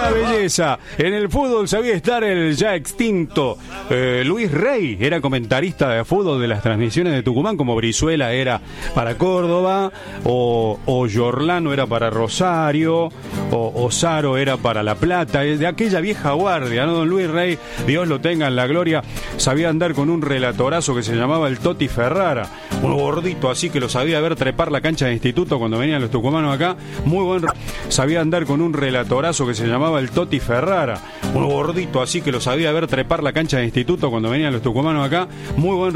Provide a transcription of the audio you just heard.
una belleza. En el fútbol sabía estar el ya extinto Luis Rey, era comentarista de fútbol de las transmisiones de Tucumán, como Brizuela era para Córdoba, o Giorlano era para Rosario, o Saro era para La Plata, de aquella vieja guardia, ¿no? Don Luis Rey, Dios lo tenga en la gloria, sabía andar con un relatorazo que se llamaba el Toti Ferrara, un gordito así que lo sabía ver trepar la cancha de instituto cuando venían los tucumanos acá, muy buen, sabía andar con un relatorazo que se llamaba el Toti Ferrara, un gordito así que lo sabía ver trepar la cancha de instituto cuando venían los tucumanos acá, muy buen